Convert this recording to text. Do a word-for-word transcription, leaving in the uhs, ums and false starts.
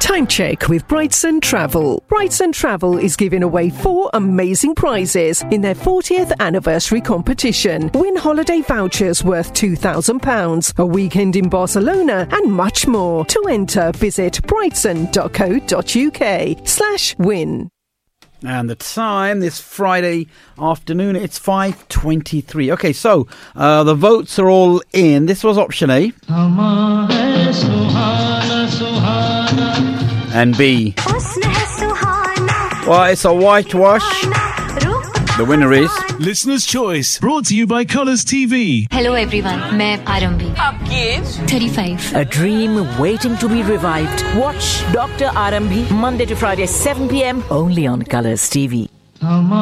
Time check with Brightson Travel. Brightson Travel is giving away four amazing prizes in their fortieth anniversary competition. Win holiday vouchers worth two thousand pounds, a weekend in Barcelona and much more. To enter, visit brightson.co.uk slash win. And the time this Friday afternoon, it's five twenty-three. Okay, so uh, the votes are all in. This was option A. And B. Well, it's a whitewash. The winner is... Listener's Choice, brought to you by Colours T V. Hello everyone, मैं आरंभी. आपकी as thirty-five. A dream waiting to be revived. Watch Doctor Arambhi Monday to Friday seven p.m. only on Colours T V.